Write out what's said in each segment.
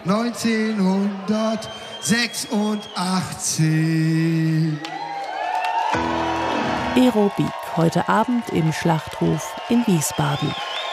1986. Aerobik heute Abend im Schlachthof in Wiesbaden.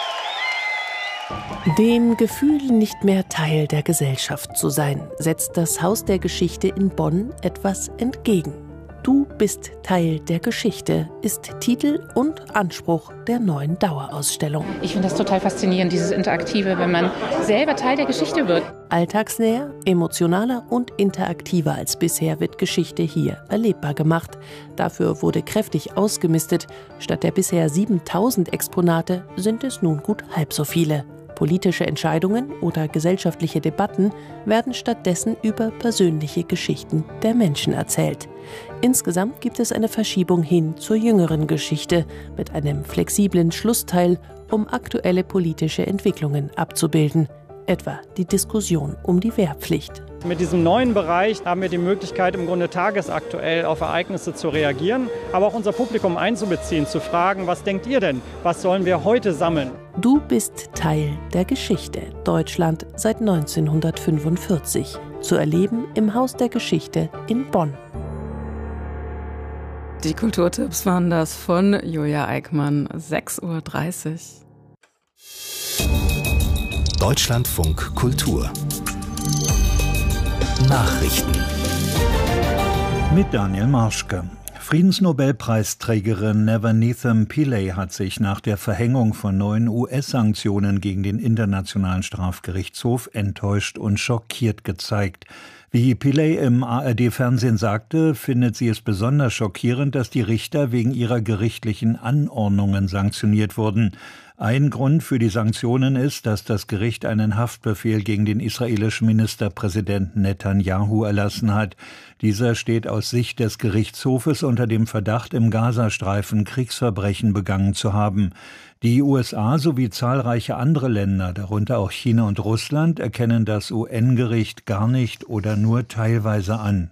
Dem Gefühl, nicht mehr Teil der Gesellschaft zu sein, setzt das Haus der Geschichte in Bonn etwas entgegen. Du bist Teil der Geschichte ist Titel und Anspruch der neuen Dauerausstellung. Ich finde das total faszinierend, dieses Interaktive, wenn man selber Teil der Geschichte wird. Alltagsnäher, emotionaler und interaktiver als bisher wird Geschichte hier erlebbar gemacht. Dafür wurde kräftig ausgemistet. Statt der bisher 7000 Exponate sind es nun gut halb so viele. Politische Entscheidungen oder gesellschaftliche Debatten werden stattdessen über persönliche Geschichten der Menschen erzählt. Insgesamt gibt es eine Verschiebung hin zur jüngeren Geschichte mit einem flexiblen Schlussteil, um aktuelle politische Entwicklungen abzubilden, etwa die Diskussion um die Wehrpflicht. Mit diesem neuen Bereich haben wir die Möglichkeit, im Grunde tagesaktuell auf Ereignisse zu reagieren, aber auch unser Publikum einzubeziehen, zu fragen, was denkt ihr denn? Was sollen wir heute sammeln? Du bist Teil der Geschichte. Deutschland seit 1945. Zu erleben im Haus der Geschichte in Bonn. Die Kulturtipps waren das von Julia Eickmann, 6:30 Uhr. Deutschlandfunk Kultur Nachrichten mit Daniel Marschke. Friedensnobelpreisträgerin Nevanethem Pillay hat sich nach der Verhängung von neuen US-Sanktionen gegen den Internationalen Strafgerichtshof enttäuscht und schockiert gezeigt. Wie Pillay im ARD-Fernsehen sagte, findet sie es besonders schockierend, dass die Richter wegen ihrer gerichtlichen Anordnungen sanktioniert wurden. Ein Grund für die Sanktionen ist, dass das Gericht einen Haftbefehl gegen den israelischen Ministerpräsidenten Netanyahu erlassen hat. Dieser steht aus Sicht des Gerichtshofes unter dem Verdacht, im Gazastreifen Kriegsverbrechen begangen zu haben. Die USA sowie zahlreiche andere Länder, darunter auch China und Russland, erkennen das UN-Gericht gar nicht oder nur teilweise an.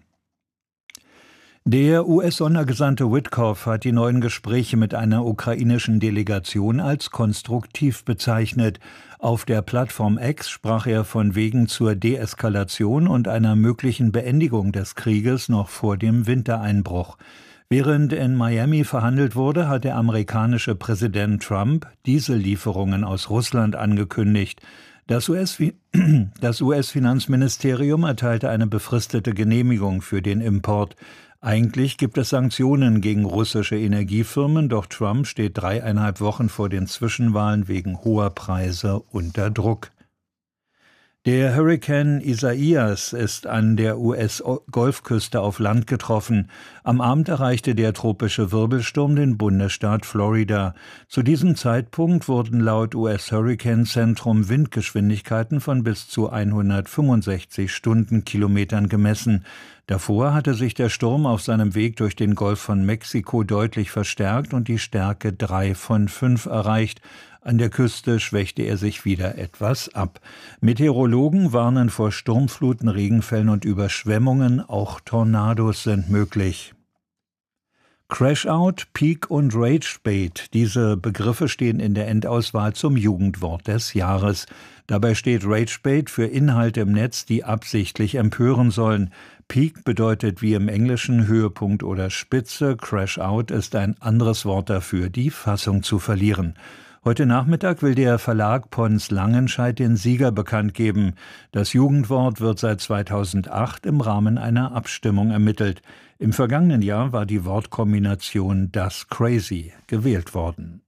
Der US-Sondergesandte Witkoff hat die neuen Gespräche mit einer ukrainischen Delegation als konstruktiv bezeichnet. Auf der Plattform X sprach er von Wegen zur Deeskalation und einer möglichen Beendigung des Krieges noch vor dem Wintereinbruch. Während in Miami verhandelt wurde, hat der amerikanische Präsident Trump Diesellieferungen aus Russland angekündigt. Das US-Finanzministerium erteilte eine befristete Genehmigung für den Import. Eigentlich gibt es Sanktionen gegen russische Energiefirmen, doch Trump steht 3,5 Wochen vor den Zwischenwahlen wegen hoher Preise unter Druck. Der Hurrikan Isaias ist an der US-Golfküste auf Land getroffen. Am Abend erreichte der tropische Wirbelsturm den Bundesstaat Florida. Zu diesem Zeitpunkt wurden laut US-Hurrikanzentrum Windgeschwindigkeiten von bis zu 165 Stundenkilometern gemessen. Davor hatte sich der Sturm auf seinem Weg durch den Golf von Mexiko deutlich verstärkt und die Stärke 3 von 5 erreicht. An der Küste schwächte er sich wieder etwas ab. Meteorologen warnen vor Sturmfluten, Regenfällen und Überschwemmungen. Auch Tornados sind möglich. Crashout, Peak und Ragebait. Diese Begriffe stehen in der Endauswahl zum Jugendwort des Jahres. Dabei steht Ragebait für Inhalte im Netz, die absichtlich empören sollen. Peak bedeutet wie im Englischen Höhepunkt oder Spitze. Crashout ist ein anderes Wort dafür, die Fassung zu verlieren. Heute Nachmittag will der Verlag Pons Langenscheidt den Sieger bekannt geben. Das Jugendwort wird seit 2008 im Rahmen einer Abstimmung ermittelt. Im vergangenen Jahr war die Wortkombination Das Crazy gewählt worden.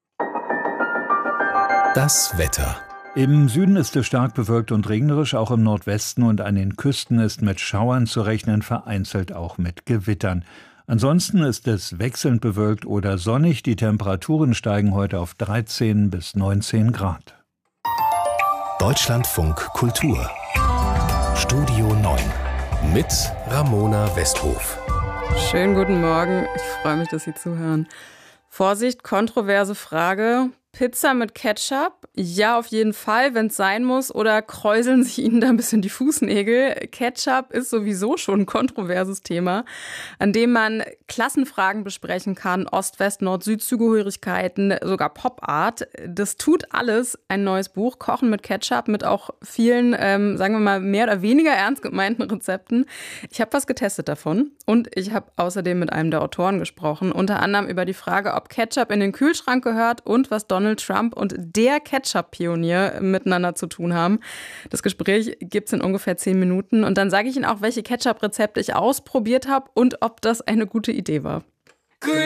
Das Wetter. Im Süden ist es stark bewölkt und regnerisch, auch im Nordwesten und an den Küsten ist mit Schauern zu rechnen, vereinzelt auch mit Gewittern. Ansonsten ist es wechselnd bewölkt oder sonnig. Die Temperaturen steigen heute auf 13 bis 19 Grad. Deutschlandfunk Kultur. Studio 9 mit Ramona Westhof. Schönen guten Morgen. Ich freue mich, dass Sie zuhören. Vorsicht, kontroverse Frage. Pizza mit Ketchup? Ja, auf jeden Fall, wenn es sein muss. Oder kräuseln sich Ihnen da ein bisschen die Fußnägel? Ketchup ist sowieso schon ein kontroverses Thema, an dem man Klassenfragen besprechen kann, Ost-West, Nord-Süd-Zugehörigkeiten, sogar Pop-Art. Das tut alles ein neues Buch, Kochen mit Ketchup, mit auch vielen, sagen wir mal, mehr oder weniger ernst gemeinten Rezepten. Ich habe was getestet davon und ich habe außerdem mit einem der Autoren gesprochen, unter anderem über die Frage, ob Ketchup in den Kühlschrank gehört und was Donald Trump und der Ketchup-Pionier miteinander zu tun haben. Das Gespräch gibt's in ungefähr 10 Minuten und dann sage ich Ihnen auch, welche Ketchup-Rezepte ich ausprobiert habe und ob das eine gute Idee war.